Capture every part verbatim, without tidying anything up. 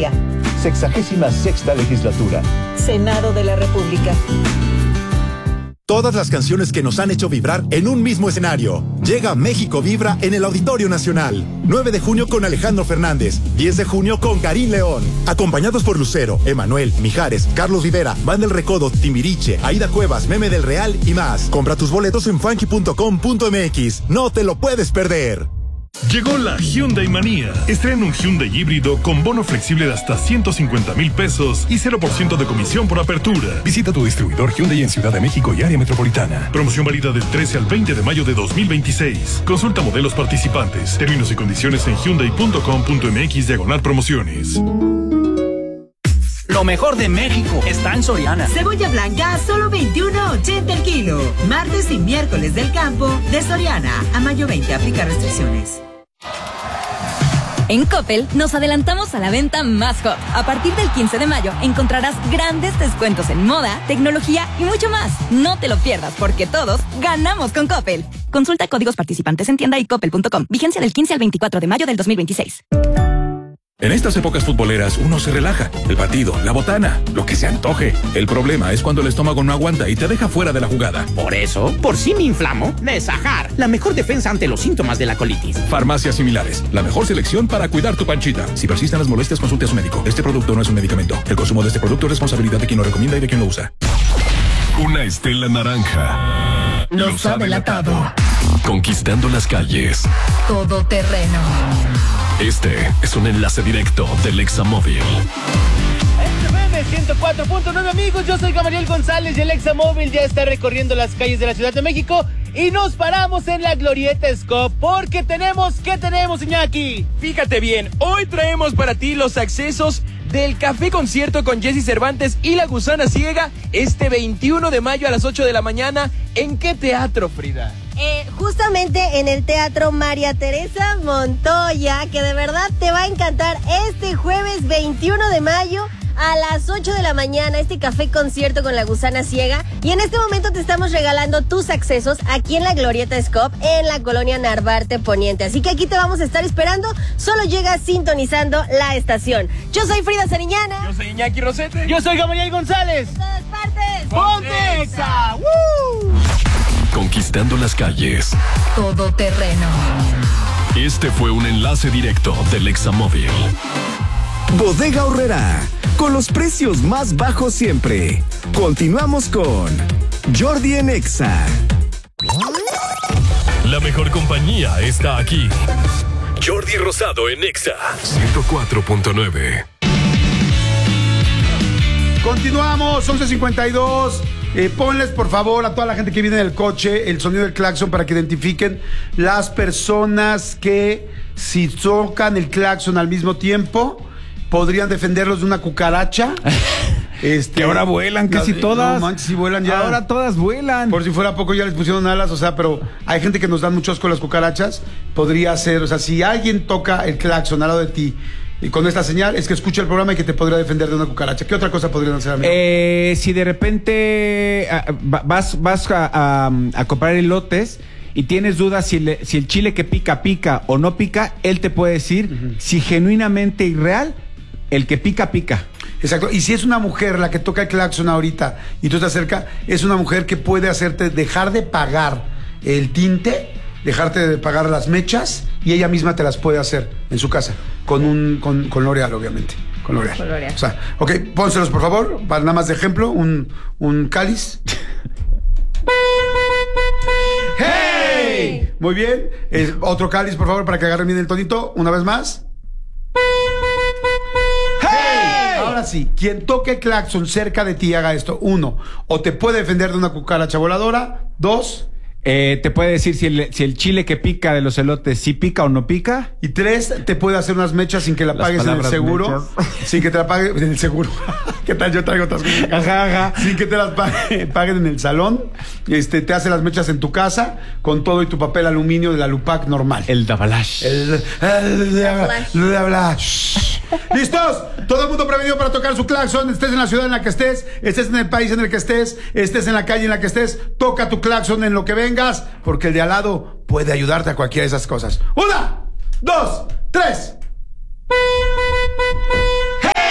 Presidencia. Sexagésima sexta legislatura. Senado de la República. Todas las canciones que nos han hecho vibrar en un mismo escenario. Llega México Vibra en el Auditorio Nacional. nueve de junio con Alejandro Fernández. diez de junio con Karim León. Acompañados por Lucero, Emanuel, Mijares, Carlos Rivera, Van del Recodo, Timbiriche, Aida Cuevas, Meme del Real y más. Compra tus boletos en funky punto com punto m x. No te lo puedes perder. Llegó la Hyundai Manía. Estrena un Hyundai híbrido con bono flexible de hasta ciento cincuenta mil pesos y cero por ciento de comisión por apertura. Visita tu distribuidor Hyundai en Ciudad de México y área metropolitana. Promoción válida del trece al veinte de mayo de dos mil veintiséis. Consulta modelos participantes, términos y condiciones en hyundai punto com punto m x diagonal promociones. Lo mejor de México está en Soriana. Cebolla blanca a solo veintiuno ochenta el kilo. Martes y miércoles del campo de Soriana. A mayo veinte aplica restricciones. En Coppel nos adelantamos a la venta más hot. A partir del quince de mayo encontrarás grandes descuentos en moda, tecnología y mucho más. No te lo pierdas porque todos ganamos con Coppel. Consulta códigos participantes en tienda y coppel punto com. Vigencia del quince al veinticuatro de mayo del dos mil veintiséis. En estas épocas futboleras uno se relaja. El partido, la botana, lo que se antoje. El problema es cuando el estómago no aguanta y te deja fuera de la jugada. Por eso, por si me inflamo, Nesajar, la mejor defensa ante los síntomas de la colitis. Farmacias similares, la mejor selección para cuidar tu panchita. Si persisten las molestias, consulte a su médico. Este producto no es un medicamento. El consumo de este producto es responsabilidad de quien lo recomienda y de quien lo usa. Una estela naranja los ha delatado. Conquistando las calles. Todoterreno. Este es un enlace directo del Examóvil. F M ciento cuatro punto nueve, amigos, yo soy Gamaliel González y el Examóvil ya está recorriendo las calles de la Ciudad de México y nos paramos en la Glorieta Scope porque tenemos, ¿qué tenemos, Iñaki? Fíjate bien, hoy traemos para ti los accesos del Café Concierto con Jesse Cervantes y La Gusana Ciega este veintiuno de mayo a las ocho de la mañana. ¿En qué teatro, Frida? Eh, justamente en el Teatro María Teresa Montoya, que de verdad te va a encantar este jueves veintiuno de mayo a las ocho de la mañana, este café concierto con La Gusana Ciega. Y en este momento te estamos regalando tus accesos aquí en la Glorieta Scope, en la colonia Narvarte Poniente. Así que aquí te vamos a estar esperando, solo llegas sintonizando la estación. Yo soy Frida Sariñana. Yo soy Iñaki Rosete. Yo soy Gamaliel González. En todas partes. ¡Ponte Exa! ¡Woo! Conquistando las calles. Todoterreno. Este fue un enlace directo del Examóvil. Bodega Aurrerá, con los precios más bajos siempre. Continuamos con Jordi en Exa. La mejor compañía está aquí. Jordi Rosado en Exa ciento cuatro punto nueve. Continuamos, once cincuenta y dos. Eh, ponles, por favor, a toda la gente que viene en el coche el sonido del claxon para que identifiquen las personas que, si tocan el claxon al mismo tiempo, podrían defenderlos de una cucaracha. Este, que ahora vuelan casi las, todas. No manches, si vuelan ya. Ahora todas vuelan. Por si fuera poco ya les pusieron alas, o sea, pero hay gente que nos dan mucho asco las cucarachas. Podría ser, o sea, si alguien toca el claxon al lado de ti y con esta señal, es que escucha el programa y que te podría defender de una cucaracha. ¿Qué otra cosa podrían hacer, amigo? Eh, si de repente uh, vas, vas a, a, a comprar elotes y tienes dudas si, le, si el chile que pica, pica o no pica, él te puede decir uh-huh. si genuinamente y real, el que pica, pica. Exacto, y si es una mujer la que toca el claxon ahorita y tú estás cerca, es una mujer que puede hacerte dejar de pagar el tinte, dejarte de pagar las mechas y ella misma te las puede hacer en su casa, con un con, con L'Oreal, obviamente. Con L'Oreal. Con L'Oreal. O sea, ok, pónselos por favor, para nada más de ejemplo, un, un cáliz. ¡Hey! Muy bien, eh, otro cáliz por favor para que agarren bien el tonito, una vez más. Ahora sí, quien toque el claxon cerca de ti haga esto. Uno, o te puede defender de una cucaracha voladora. Dos, eh, te puede decir si el, si el chile que pica de los elotes sí pica o no pica. Y tres, te puede hacer unas mechas sin que la Las pagues en el seguro. Mechas. Sin que te la paguen en el seguro. ¿Qué tal? Yo traigo otras cosas. Ajá, ajá. Sin que te las pague, paguen en el salón. Este, te hace las mechas en tu casa con todo y tu papel aluminio de la Lupac normal. El Davalash. El, el, el Davalash. ¿Listos? Todo el mundo prevenido para tocar su claxon. Estés en la ciudad en la que estés, estés en el país en el que estés, estés en la calle en la que estés. Toca tu claxon en lo que vengas, porque el de al lado puede ayudarte a cualquiera de esas cosas. Una, dos, tres. ¡Hey!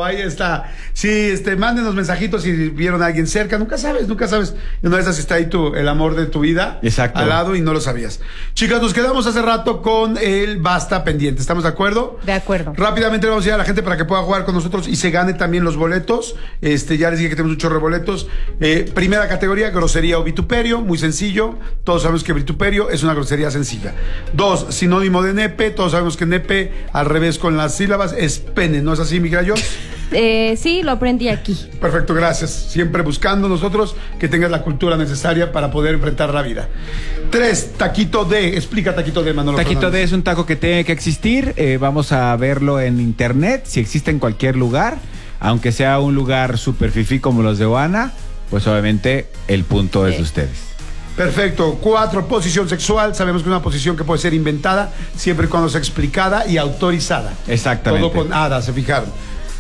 ahí está. Sí, este, mándenos mensajitos si vieron a alguien cerca. Nunca sabes, nunca sabes. Una de esas está ahí tu, el amor de tu vida. Exacto. Al lado y no lo sabías. Chicas, nos quedamos hace rato con el Basta pendiente. ¿Estamos de acuerdo? De acuerdo. Rápidamente le vamos a ir a la gente para que pueda jugar con nosotros y se gane también los boletos. Este, ya les dije que tenemos un chorro de boletos. Eh, primera categoría, grosería o vituperio. Muy sencillo. Todos sabemos que vituperio es una grosería sencilla. Dos, sinónimo de nepe. Todos sabemos que nepe, al revés con las sílabas, es pene. ¿No es así, mi gallo? Eh, sí, lo aprendí aquí. Perfecto, gracias. Siempre buscando nosotros que tengas la cultura necesaria para poder enfrentar la vida. Tres, taquito de. Explica taquito de, Manolo Taquito Fernández. de es un taco que tiene que existir. Eh, vamos a verlo en internet, si existe en cualquier lugar. Aunque sea un lugar super fifí como los de Oana, pues obviamente el punto es de ustedes. Perfecto. Cuatro, posición sexual. Sabemos que es una posición que puede ser inventada siempre y cuando sea explicada y autorizada. Exactamente. Todo con hada, se fijaron.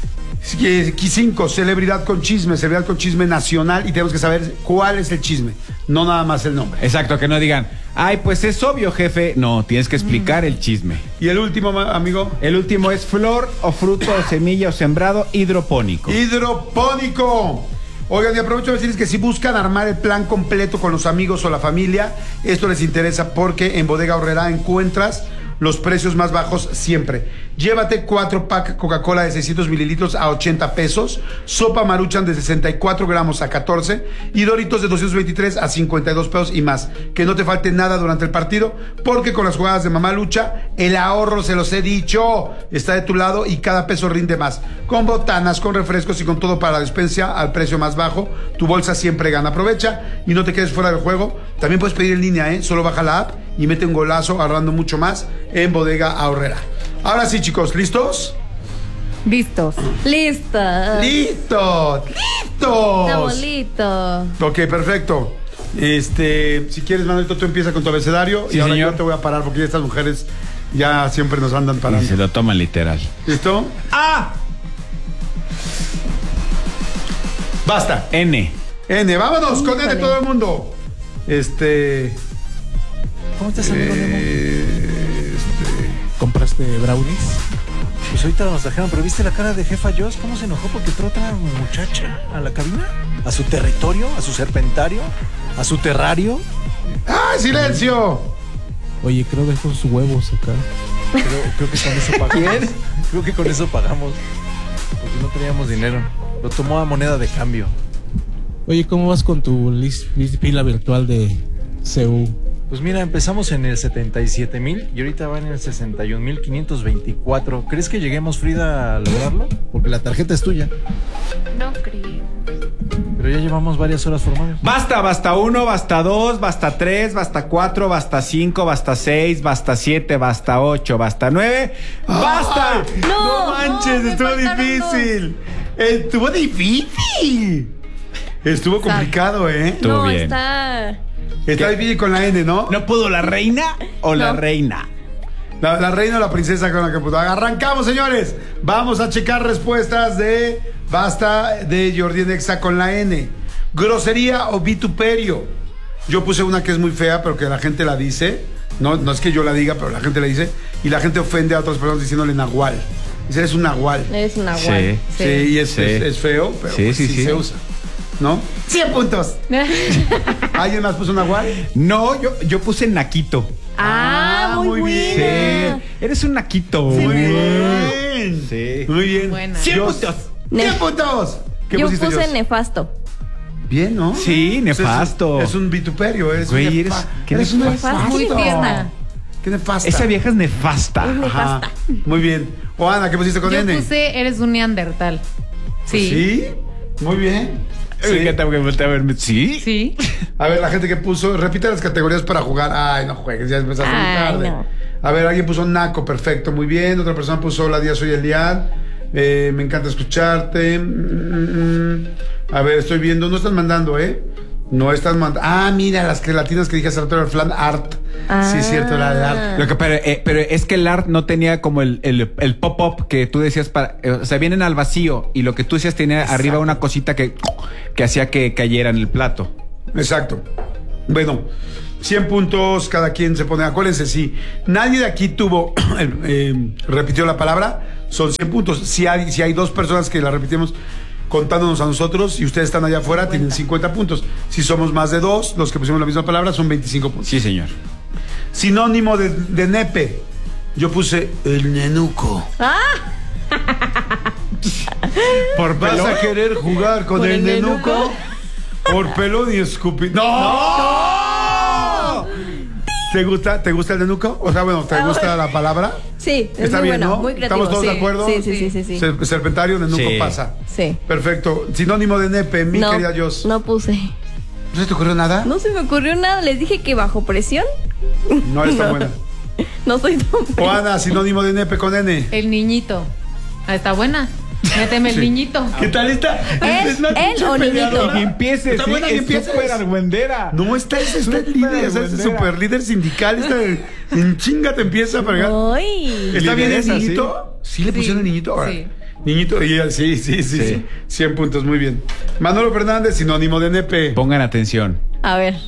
Cinco, celebridad con chisme. Celebridad con chisme nacional y tenemos que saber cuál es el chisme, no nada más el nombre. Exacto, que no digan, ay, pues es obvio, jefe. No, tienes que explicar mm. el chisme. ¿Y el último, amigo? El último es flor o fruto o semilla o sembrado hidropónico. Hidropónico. Oigan, y aprovecho de decirles que si buscan armar el plan completo con los amigos o la familia, esto les interesa porque en Bodega Aurrerá encuentras los precios más bajos siempre. Llévate cuatro pack Coca-Cola de seiscientos mililitros a ochenta pesos, sopa Maruchan de sesenta y cuatro gramos a catorce y Doritos de doscientos veintitrés a cincuenta y dos pesos y más. Que no te falte nada durante el partido, porque con las jugadas de Mamá Lucha, el ahorro, se los he dicho, está de tu lado y cada peso rinde más. Con botanas, con refrescos y con todo para la despensa al precio más bajo, tu bolsa siempre gana. Aprovecha y no te quedes fuera del juego. También puedes pedir en línea, ¿eh? Solo baja la app y mete un golazo ahorrando mucho más en Bodega Aurrerá. Ahora sí, chicos, ¿listos? Listos. Listos. ¡Listos! ¡Listos! Estamos listos. Ok, perfecto. Este, si quieres, Manuelito, tú empieza con tu abecedario Sí, y ahora señor. yo te voy a parar porque estas mujeres ya siempre nos andan parando. Y se lo toman literal. ¿Listo? ¡Ah! Basta. N. N, vámonos con N Híjole. todo el mundo. Este. ¿Cómo estás, amigo? eh, ¿Compraste brownies? Pues ahorita nos trajeron, pero ¿viste la cara de jefa Joss? ¿Cómo se enojó porque entró otra muchacha a la cabina? ¿A su territorio? ¿A su serpentario? ¿A su terrario? ¡Ay, silencio! Oye, creo que dejó sus huevos acá. Creo, creo que con eso pagamos. ¿Quién? Creo que con eso pagamos. Porque no teníamos dinero. Lo tomó a moneda de cambio. Oye, ¿cómo vas con tu list, list pila virtual de C U? Pues mira, empezamos en el setenta y siete mil y ahorita van en el sesenta y un mil quinientos veinticuatro. ¿Crees que lleguemos, Frida, a lograrlo? Porque la tarjeta es tuya. No creo. Pero ya llevamos varias horas formados. Basta, basta uno, basta dos, basta tres, basta cuatro, basta cinco, basta seis, basta siete, basta ocho, basta nueve. ¡Basta! ¡Ay! No, no manches, me estuvo faltaron difícil. Estuvo difícil. Estuvo complicado, ¿eh? Estuvo No, bien. está. Está difícil con la N, ¿no? ¿No pudo la reina o la No. reina? La, la reina o la princesa con la que pudo. Arrancamos, señores. Vamos a checar respuestas de Basta de Jordi Nexa con la N. Grosería o vituperio. Yo puse una que es muy fea, pero que la gente la dice. No, no es que yo la diga, pero la gente la dice. Y la gente ofende a otras personas diciéndole nahual. Dice, eres un nahual. Es una Sí. guay. Sí, y es, Sí. es- es feo, pero Sí, pues sí, sí, sí. se usa. ¿No? cien puntos. ¿Alguien más puso nahual? No, yo, yo puse naquito. Ah, muy, muy buena. bien. Sí, eres un naquito. Muy bien. Sí. Muy bien. Buena. cien Yo- puntos. Ne- cien puntos. ¿Qué Yo pusiste, puse Jos? nefasto. Bien, ¿no? Sí, Pues nefasto. Es un, es un vituperio. Eres Güey, un eres- nefa- qué eres un nefasto. nefasto. Muy tierna. Qué nefasta. Esa vieja es nefasta. Es Ajá. nefasta. Muy bien. O Ana, ¿qué pusiste con Yo N? puse, eres un neandertal. Sí. ¿Sí? Muy bien. Me Sí. encanta porque voltea a verme. ¿Sí? Sí. A ver, la gente que puso, repite las categorías para jugar. Ay, no juegues, ya empezaste muy Ay, tarde. no. A ver, alguien puso Naco, perfecto, muy bien. Otra persona puso Hola, día soy Elian. Eh, me encanta escucharte. Mm, mm, mm. A ver, estoy viendo, no están mandando, ¿eh? No están mandando. Ah, mira, las gelatinas que dije hace rato era el flan art. Sí, es cierto, era el art. Lo que, pero, eh, pero es que el art no tenía como el, el, el pop-up que tú decías para. eh, o sea, vienen al vacío y lo que tú decías tenía Exacto. arriba una cosita que, que hacía que cayera en el plato. Exacto. Bueno, cien puntos, cada quien se pone. Acuérdense, si nadie de aquí tuvo, eh, repitió la palabra, son cien puntos. Si hay, si hay dos personas que la repetimos contándonos a nosotros y ustedes están allá afuera, tienen cincuenta puntos. Si somos más de dos, los que pusimos la misma palabra, son veinticinco puntos. Sí, señor. Sinónimo de, de nepe. Yo puse el nenuco. ¡Ah! ¿Por ¿Vas a querer jugar con el, el nenuco? nenuco? Por pelón y escupir. ¡No! ¡No! ¿Te gusta, ¿Te gusta el nenuco? O sea, bueno, ¿te gusta la palabra? Sí, es Está muy bien, bueno, ¿no? muy creativo. ¿Estamos todos sí, de acuerdo? Sí, sí, sí, sí, sí. Ser- Serpentario, nenuco Sí. pasa. Sí. Perfecto. Sinónimo de nepe, mi no, querida Jos. No puse. ¿No se te ocurrió nada? No se me ocurrió nada. Les dije que bajo presión. No eres tan No. buena. No soy tan buena. Juana, sinónimo de nepe con N. El niñito. Ah, está buena. Méteme el Sí. niñito. ¿Qué tal está? ¿Él- Es una él pinche o niñito? peleadora. Y empieces, Está sí, buena, y es empieces. súper argüendera. No, está ese está el líder, ese es super líder sindical, está en, en chinga te empieza a fregar. Ay. ¿Está bien el Lideresa, niñito? ¿Sí, le pusieron el niñito? Ahora. Sí. Niñito, y ella, sí, sí, sí, sí, Sí. cien puntos, muy bien. Manolo Fernández, sinónimo de nepe. Pongan atención. A ver.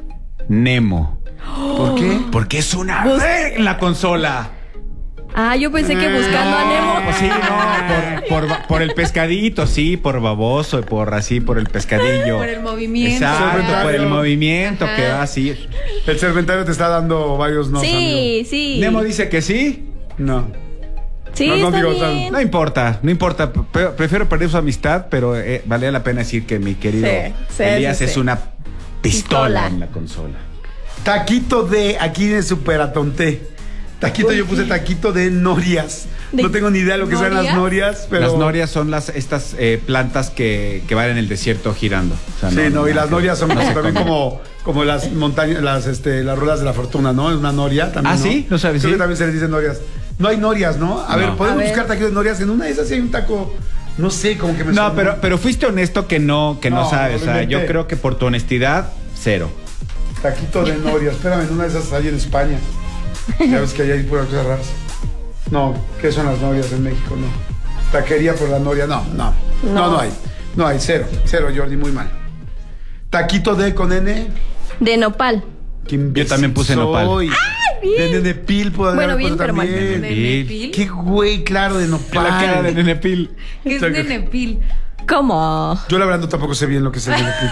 Nemo. ¿Por qué? Porque es una Bus- V en la consola. Ah, yo pensé que buscando a Nemo. Pues sí, no, por, por, por el pescadito, sí, por baboso, por así, por el pescadillo. Por el movimiento. Exacto, Serpentario. por el movimiento Ajá. que va así. El serpentario te está dando varios no. Sí, sí. Nemo dice que sí. No. Sí, No, no está digo bien. No importa, no importa. Pre- Prefiero perder su amistad, pero eh, valía la pena decir que mi querido Sí, sí, Elías sí, es sí. una pistola, Pistola. en la consola. Taquito de, aquí de super atonté. Taquito, yo puse taquito de norias. ¿De No tengo ni idea de lo que sean las norias? norias, pero. Las norias son las estas eh, plantas que, que van en el desierto girando. O sea, Sí, no, y las norias son no como, se también comen. como, como las montañas, las, este, las ruedas de la fortuna, ¿no? Es una noria también. Ah, ¿no? ¿sí? ¿No sabes? Creo Sí. que también se les dice norias. No hay norias, ¿no? A No. ver, podemos A ver. buscar taquitos de norias. En una de esas sí hay un taco, no sé, como que me No, suena. pero, pero fuiste honesto que no, que no, No, sabes. O sea, obviamente. yo creo que por tu honestidad, cero. Taquito de norias. Espérame, en una de esas hay en España. Ya ves que allá hay puras cosas raras. No, ¿qué son las norias en México? No. Taquería por la noria, no, no. No, no, No. hay. No hay, cero. Cero, Jordi, muy mal. Taquito de con N. De nopal. Qué imbécil Yo también puse nopal. soy. bien. De Nenepil puedo Bueno, haber bien, puesto pero mal. también. Nenepil. Qué güey, claro, de nopal. La cara de Nenepil. ¿Qué es nenepil? ¿Cómo? Yo la verdad no tampoco sé bien lo que es el Nenepil.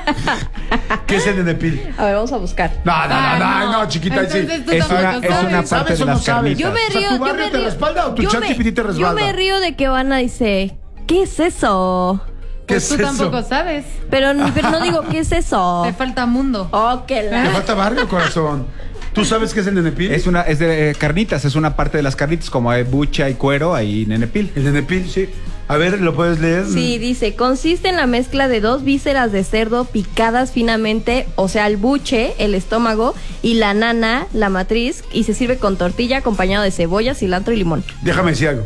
¿Qué es el Nenepil? A ver, vamos a buscar. No, no, no, Ah, no, no. no, chiquita, ahí sí. Entonces tú Es tampoco una, es sabes. una parte ¿Sabes de o no las sabes? carnitas. Yo me O sea, río, ¿tu yo barrio me te río. respalda o tu yo chat me- G P T te Yo respalda? me río de que Vanna dice, ¿qué es eso? ¿Qué Pues es tú eso? tampoco sabes. Pero, pero no digo, ¿qué es eso? Te falta mundo. Oh, que Te la... falta barrio, corazón. ¿Tú sabes qué es el Nenepil? Es una, es de eh, carnitas, es una parte de las carnitas, como hay bucha y cuero, ahí Nenepil. El Nenepil, sí. A ver, ¿lo puedes leer? Sí, dice, consiste en la mezcla de dos vísceras de cerdo picadas finamente, o sea, el buche, el estómago, y la nana, la matriz, y se sirve con tortilla acompañado de cebolla, cilantro y limón. Déjame decir algo.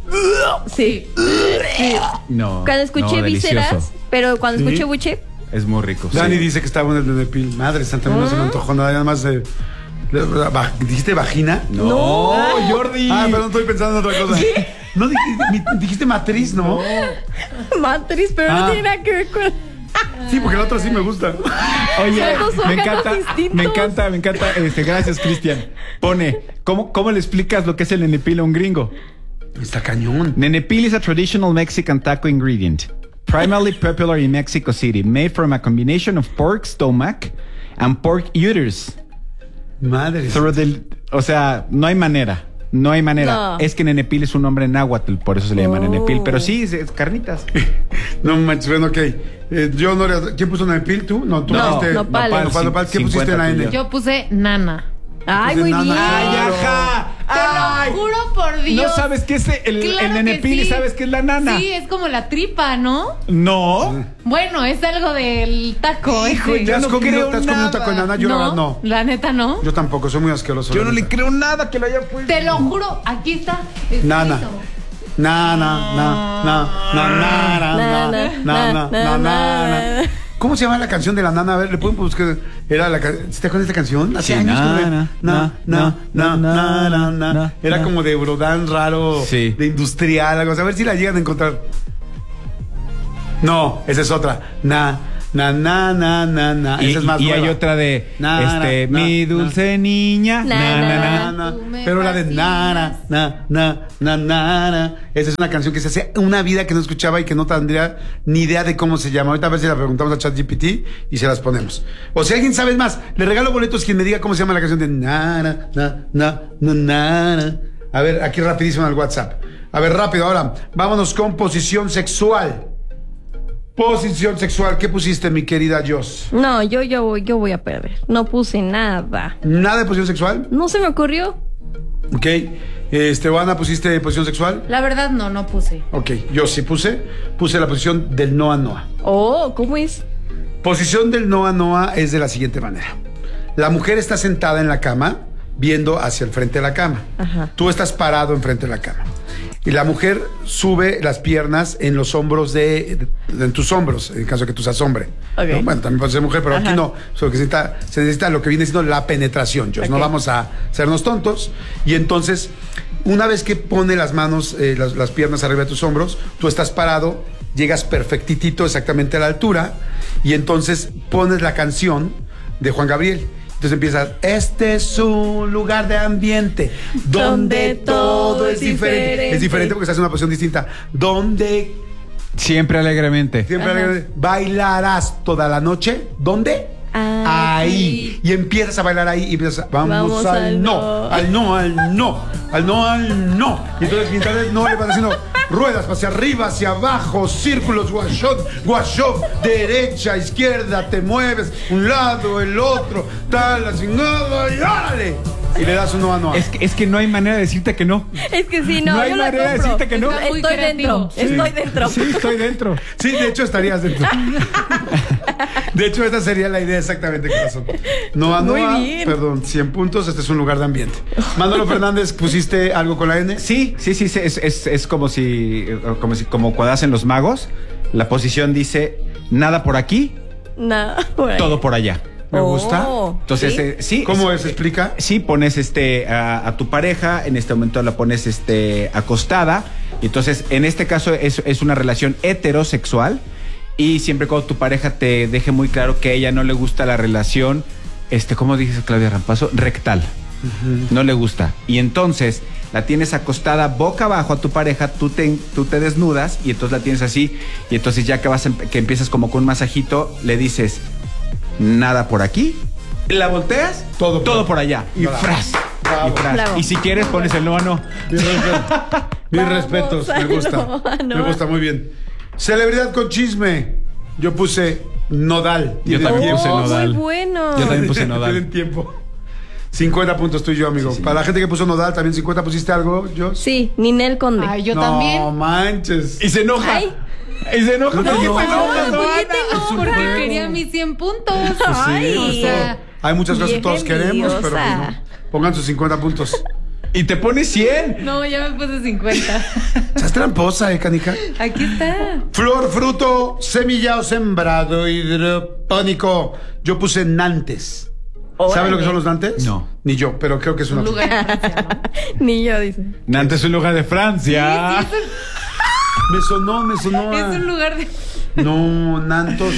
Sí. Sí. No. Cuando escuché no, vísceras, delicioso. pero cuando ¿Sí? escuché buche, Es muy rico. Dani sí. dice que está bueno el Nenepil. Madre santa, no se me antojó nada, nada más de... de- va- ¿Dijiste vagina? No, Jordi. Ah, perdón, estoy pensando en otra cosa. No, dijiste, mi- dijiste matriz, ¿no? matriz, pero Ah. no tiene nada que ver con... Sí, porque el otro sí me gusta. Oye, Son dos me órganos encanta, distintos. me encanta, me encanta. Este, gracias, Cristian. Pone, ¿cómo, ¿cómo le explicas lo que es el nenepil a un gringo? Está cañón. Nenepil is a traditional Mexican taco ingredient, primarily popular in Mexico City, made from a combination of pork stomach and pork uterus. Madre. Through the- o sea, no hay manera. No hay manera. No. Es que Nenepil es un nombre náhuatl, por eso se le llama Oh. Nenepil. Pero sí, es, es carnitas. No manches, bueno, ok. Eh, yo no le- ¿Quién puso Nenepil? ¿Tú? No, tú No, pusiste... nopal. Nopal, nopal, nopal. ¿Qué pusiste en la N? Yo puse nana. Ay, Pues muy de bien. nana. ¡Ay, ajá! ¡Ay! Juro por Dios. No sabes qué es el, Claro el que Nenepil y sí. sabes qué es la nana. Sí, es como la tripa, ¿no? No. Bueno, es algo del taco. Hijo, ese. ¿Te has no comido, creo te has comido un taco de nada. nana? Yo la no, verdad no. la neta no. Yo tampoco, soy muy asqueroso. Yo la no le neta. creo nada que lo haya puesto. Te lo juro, aquí está. escrito. Nana. Na, na, na, na, na, na, na, na, na, na, na, na. ¿Cómo se llama la canción de la nana? A ver, le pueden buscar. Era la ca- ¿te acuerdas de esta canción? Hace Sí, años que no na, le- na, na, na, na, na, na, na. na, Era na. como de Eurodance raro, Sí. de industrial, algo así. A ver si la llegan a encontrar. No, esa es otra. Na, Na, na, na, na, na. Y, Esa es más y nueva. hay otra de Na, este, na, mi na, dulce na. niña. Na, Na, na, na, na. na. Pero la de na, na, na, na, na, na. Esa es una canción que se hace una vida que no escuchaba y que no tendría ni idea de cómo se llama. Ahorita a ver si la preguntamos a ChatGPT y se las ponemos. O si alguien sabe más, le regalo boletos quien me diga cómo se llama la canción de na, na, na, na, na, na, na. A ver, aquí rapidísimo en el WhatsApp. A ver, rápido, ahora, vámonos con posición sexual. Posición sexual, ¿qué pusiste, mi querida Jos? No, yo, yo, yo voy a perder. No puse nada. ¿Nada de posición sexual? No se me ocurrió. Ok. Este, Ana, ¿pusiste posición sexual? La verdad, no, no puse. Ok, yo sí puse. Puse la posición del Noa Noa. Oh, ¿cómo es? Posición del Noa Noa es de la siguiente manera. La mujer está sentada en la cama, viendo hacia el frente de la cama. Ajá. Tú estás parado enfrente de la cama. Y la mujer sube las piernas en los hombros de, de en tus hombros, en caso de que tú seas hombre. Okay. ¿No? Bueno, también puede ser mujer, pero Ajá. aquí no. Solo que se necesita, se necesita lo que viene siendo la penetración. Jos. Okay. No vamos a hacernos tontos. Y entonces, una vez que pone las manos, eh, las, las piernas arriba de tus hombros, tú estás parado, llegas perfectitito, exactamente a la altura, y entonces pones la canción de Juan Gabriel. Entonces empiezas, este es un lugar de ambiente donde todo es diferente. Es diferente porque estás en una posición distinta. Donde Siempre alegremente. siempre alegremente, bailarás toda la noche. ¿Dónde? Ah, Ahí. Y empiezas a bailar ahí y empiezas, vamos, Vamos al, al no, no. al no, al no, al no, al no. Y entonces mientras el no le vas haciendo ruedas hacia arriba, hacia abajo, círculos, guashot, guashot, derecha, izquierda, te mueves, un lado, el otro, tal, así, nada, y órale. Y le das un no a no. Es que, es que no hay manera de decirte que no. Es que sí, no, No hay yo la manera de compro. decirte que no. Estoy Muy creativo. dentro, estoy dentro. Sí, estoy dentro. Sí, de hecho estarías dentro. De hecho, esta sería la idea exactamente, corazón. Noa Muy Noa, bien. perdón, cien puntos, este es un lugar de ambiente. Manolo Fernández, ¿pusiste algo con la N? Sí, sí, sí, sí, es, es, es como si, como si, como cuando hacen los magos, la posición dice nada por aquí, Nada, por ahí. todo por allá. Me gusta. Oh, Entonces, ¿sí? eh, sí. ¿Cómo es? ¿Explica? Sí, pones este a, a tu pareja, en este momento la pones este acostada, y entonces en este caso es, es una relación heterosexual, y siempre cuando tu pareja te deje muy claro que a ella no le gusta la relación, este, ¿cómo dices, Claudia Rampazo? Rectal. Uh-huh. No le gusta. Y entonces la tienes acostada boca abajo a tu pareja, tú te, tú te desnudas y entonces la tienes así, y entonces ya que vas, que empiezas como con un masajito, le dices nada por aquí, la volteas, todo por, todo por allá, y Bravo. fras, Bravo. y fras. Bravo. Y si quieres pones el no a no. Mis respetos. Mis Vamos respetos, me al gusta. no a no. Me gusta muy bien. Celebridad con chisme. Yo puse Nodal. Yo Tienen también tiempo. puse Oh, Nodal. muy bueno. Yo también puse Nodal. Tienen tiempo. cincuenta puntos tú y yo, amigo. Sí, sí. Para la gente que puso Nodal, también cincuenta. ¿Pusiste algo, Jos? Sí, Ninel Conde. Ay, yo no también. manches. Y se enoja. Ay. Y se enoja. No te porque enojes. se enoja, No, Julieta, Es no, un porque juego. quería mis cien puntos. Ay. O sea, Hay muchas cosas que Vieja todos queremos, pero pues envidiosa. no. Pongan sus cincuenta puntos. Y te pone cien. no, ya me puse cincuenta. Estás tramposa, eh, canica. Aquí está. Flor, fruto, semilla o sembrado hidropónico. Yo puse Nantes. ¿Saben lo que son los Nantes? No. Ni yo, pero creo que es una Un lugar en Francia, ¿no? Ni yo, dice. Nantes es un lugar de Francia. Sí, sí, Me sonó, me sonó. es, un, a- es un lugar de. No, Nantos,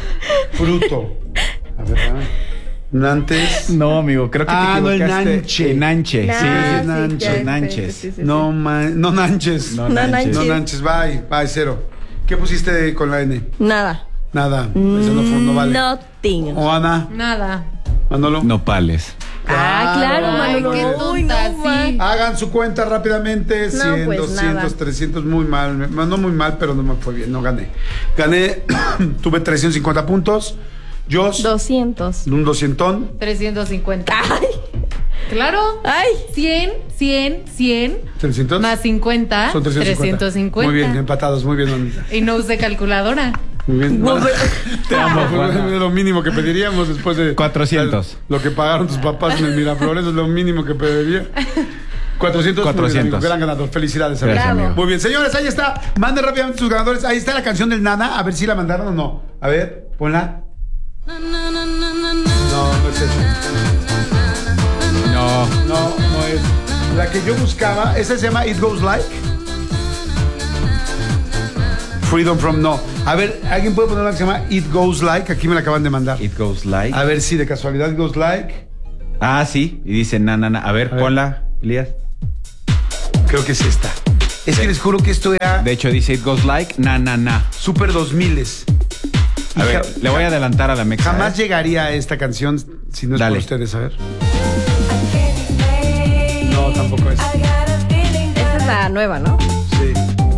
fruto. A ver, ah. Nantes. No, amigo, creo que Ah, te no, el equivocaste. Nanche. El Nanche, Ah, sí. sí, sí, Nanches, ya sé, Nanches. sí, sí, sí, No, man, no Nanches. No, No Nanches. No Nanches, bye, bye, cero. ¿Qué pusiste con la N? Nada. Nada, eso no, fue- no vale. Nothing. O Ana, Nada. Manolo. Nopales. Ah, claro, Ay, Manolo. qué Uy, tonta, no, sí. man. Hagan su cuenta rápidamente. No, cien, pues, doscientos, nada. trescientos, muy mal. No muy mal, pero no me fue bien, no gané. Gané, tuve trescientos cincuenta puntos. Jos, doscientos. un doscientón. trescientos cincuenta. Ay. Claro. Ay. cien, cien, cien. ¿trescientos? Más cincuenta. Son trescientos cincuenta. trescientos cincuenta. Muy bien, empatados, muy bien, Anita. Y no usé calculadora. Muy bien. Te amo, Fue Juana. lo mínimo que pediríamos después de cuatrocientos. Lo que pagaron tus papás en el Miraflores es lo mínimo que pediría. cuatrocientos. Muy bien, cuatrocientos. amigo, gran ganador. Felicidades, Gracias, amigo. amigo. Muy bien, señores, ahí está. Manden rápidamente sus ganadores. Ahí está la canción del Nana. A ver si la mandaron o no. A ver, ponla. No, no es esa. No. No, no es. La que yo buscaba, esa se llama It Goes Like. Freedom from no. A ver, ¿alguien puede poner una que se llama It Goes Like? Aquí me la acaban de mandar. It Goes Like. A ver si de casualidad It Goes Like. Ah, sí. Y dice na, na, na. A ver, A ver. ponla, Elías. Creo que es esta. Es Sí. que les juro que esto era De hecho, dice It Goes Like, na, na, na. super dos miles. A ver, le voy a adelantar a la mexa. Jamás ¿eh? llegaría a esta canción si no es Dale. por ustedes, a ver. No, tampoco es. Esta es la nueva, ¿no? Sí.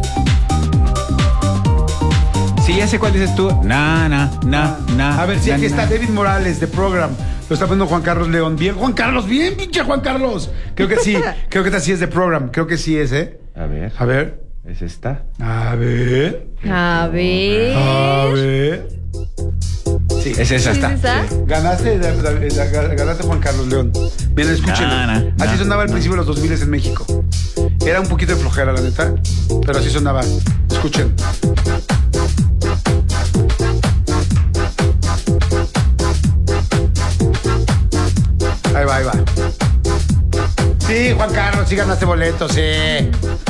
Sí, ya sé cuál dices tú. Na, na, na, na. A ver, sí, na, aquí na. está David Morales, de Program. Lo está poniendo Juan Carlos León. Bien, Juan Carlos, bien, pinche Juan Carlos. Creo que sí, creo que esta sí es de Program. Creo que sí es, ¿eh? A ver. A ver. ¿Es esta? A ver. A ver. A ver. Sí, Es esa. ¿Sí Está. es esa? Ganaste, da- da- da- ganaste Juan Carlos León. Bien, escúchenlo. Na, na, así na, sonaba al na. principio de los dos mil en México. Era un poquito de flojera, la neta. Pero así sonaba. Escuchen. Ahí va, ahí va. Sí, Juan Carlos, sí ganaste boletos, sí.